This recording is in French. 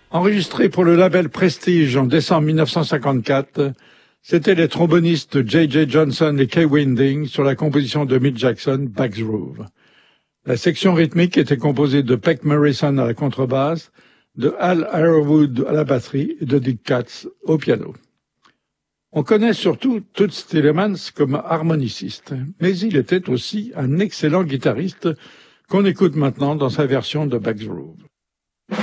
Enregistré pour le label Prestige en décembre 1954, c'étaient les trombonistes J.J. Johnson et Kay Winding sur la composition de Milt Jackson, Back Groove. La section rythmique était composée de Peck Morrison à la contrebasse, de Al Arrowwood à la batterie et de Dick Katz au piano. On connaît surtout Toots Thielemans comme harmoniciste, mais il était aussi un excellent guitariste qu'on écoute maintenant dans sa version de Back Groove.